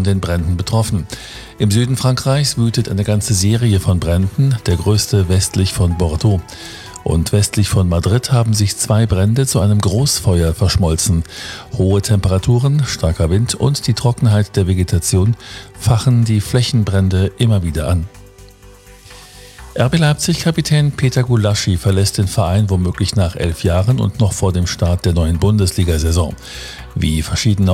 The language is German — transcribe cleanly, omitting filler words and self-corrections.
von den Bränden betroffen. Im Süden Frankreichs wütet eine ganze Serie von Bränden, der größte westlich von Bordeaux. Und westlich von Madrid haben sich 2 Brände zu einem Großfeuer verschmolzen. Hohe Temperaturen, starker Wind und die Trockenheit der Vegetation fachen die Flächenbrände immer wieder an. RB Leipzig-Kapitän Peter Gulaschi verlässt den Verein womöglich nach 11 Jahren und noch vor dem Start der neuen Bundesliga-Saison. Wie verschiedene